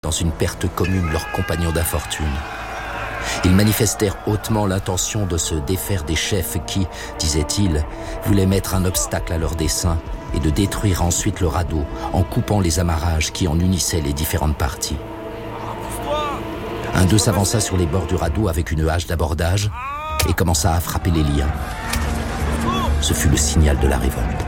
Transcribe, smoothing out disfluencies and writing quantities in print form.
dans une perte commune leurs compagnons d'infortune. Ils manifestèrent hautement l'intention de se défaire des chefs qui, disaient-ils, voulaient mettre un obstacle à leur dessein et de détruire ensuite le radeau en coupant les amarrages qui en unissaient les différentes parties. Un d'eux s'avança sur les bords du radeau avec une hache d'abordage et commença à frapper les liens. Ce fut le signal de la révolte.